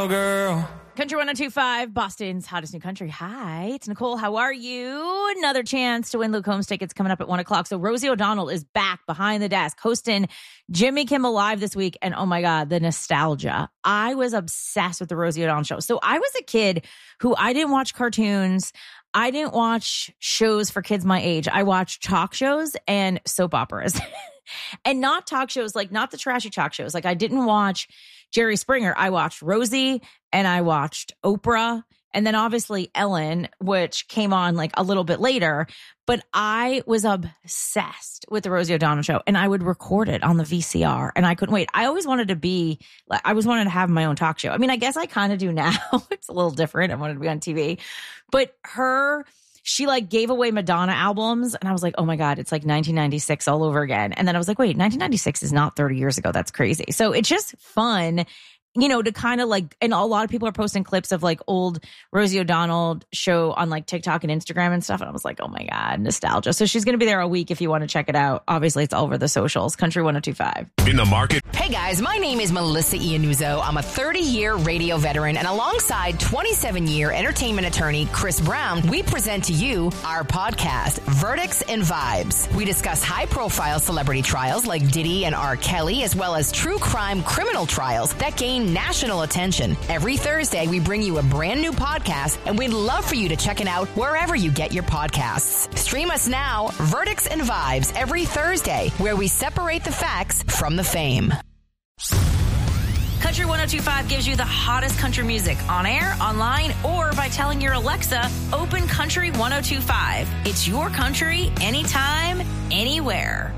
girl. Country 102.5, Boston's hottest new country. Hi, it's Nicole. How are you? Another chance to win Luke Combs tickets coming up at 1 o'clock. So Rosie O'Donnell is back behind the desk hosting Jimmy Kimmel Live this week. And oh my God, the nostalgia. I was obsessed with the Rosie O'Donnell show. So I was a kid who I didn't watch cartoons. I didn't watch shows for kids my age. I watched talk shows and soap operas. And not talk shows, like not the trashy talk shows. Like I didn't watch Jerry Springer. I watched Rosie and I watched Oprah and then obviously Ellen, which came on like a little bit later. But I was obsessed with the Rosie O'Donnell show and I would record it on the VCR and I couldn't wait. I always wanted to have my own talk show. I mean, I guess I kind of do now. It's a little different. I wanted to be on TV. But she like gave away Madonna albums and I was like, oh my God, it's like 1996 all over again. And then I was like, wait, 1996 is not 30 years ago. That's crazy. So it's just fun, you know, to kind of like, and a lot of people are posting clips of like old Rosie O'Donnell show on like TikTok and Instagram and stuff. And I was like, oh my God, nostalgia. So she's going to be there all week if you want to check it out. Obviously, it's all over the socials. Country 102.5. In the market. Hey guys, my name is Melissa Iannuzzo. I'm a 30-year radio veteran, and alongside 27-year entertainment attorney Chris Brown, we present to you our podcast, Verdicts and Vibes. We discuss high-profile celebrity trials like Diddy and R. Kelly, as well as true crime criminal trials that gain national attention. Every Thursday, we bring you a brand new podcast, and we'd love for you to check it out wherever you get your podcasts. Stream us now, Verdicts and Vibes, every Thursday, where we separate the facts from the fame. Country 102.5 gives you the hottest country music on air, online, or by telling your Alexa, open Country 102.5. It's your country, anytime, anywhere.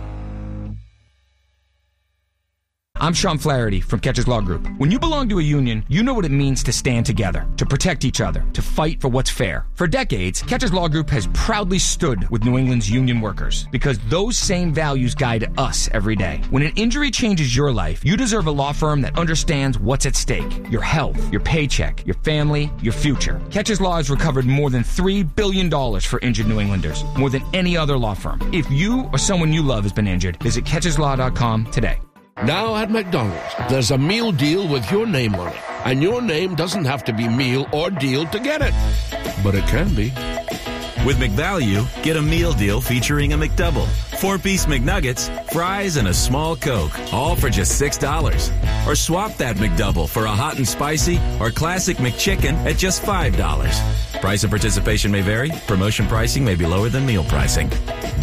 I'm Sean Flaherty from Catches Law Group. When you belong to a union, you know what it means to stand together, to protect each other, to fight for what's fair. For decades, Catches Law Group has proudly stood with New England's union workers because those same values guide us every day. When an injury changes your life, you deserve a law firm that understands what's at stake. Your health, your paycheck, your family, your future. Catches Law has recovered more than $3 billion for injured New Englanders, more than any other law firm. If you or someone you love has been injured, visit catcheslaw.com today. Now at McDonald's, there's a meal deal with your name on it. And your name doesn't have to be meal or deal to get it. But it can be. With McValue, get a meal deal featuring a McDouble, 4-piece McNuggets, fries, and a small Coke, all for just $6. Or swap that McDouble for a hot and spicy or classic McChicken at just $5. Price and participation may vary. Promotion pricing may be lower than meal pricing.